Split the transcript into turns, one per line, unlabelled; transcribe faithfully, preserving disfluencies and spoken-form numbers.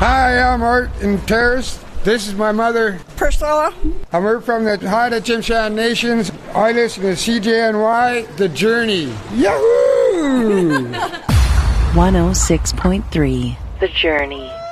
Hi, I'm Art in Terrace. This is my mother,
Priscilla.
And we're from the Haida Tsimshian Nations. I listen to C J N Y, The Journey. Yahoo!
one oh six point three, The Journey.